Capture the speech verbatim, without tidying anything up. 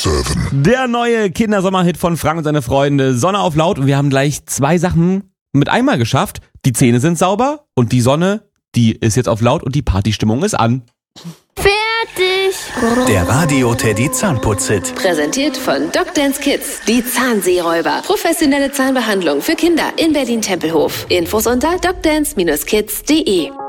seven. Der neue Kindersommerhit von Frank und seine Freunde, Sonne auf laut. Und wir haben gleich zwei Sachen mit einmal geschafft. Die Zähne sind sauber und die Sonne, die ist jetzt auf laut und die Partystimmung ist an. Fertig! Der Radio-Teddy Zahnputz-Hit. Präsentiert von DocDance Kids. Die Zahnseeräuber. Professionelle Zahnbehandlung für Kinder in Berlin-Tempelhof. Infos unter docdance Bindestrich kids punkt de.